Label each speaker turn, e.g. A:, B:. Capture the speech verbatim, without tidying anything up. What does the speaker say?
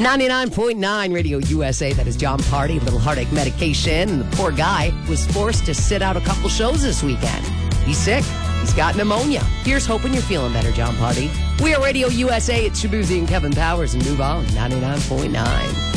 A: ninety-nine point nine Radio U S A. That is John Party, little heartache medication. And the poor guy was forced to sit out a couple shows this weekend. He's sick. He's got pneumonia. Here's hoping you're feeling better, John Party. We are Radio U S A. It's Shabuzi and Kevin Powers, and move on ninety-nine point nine.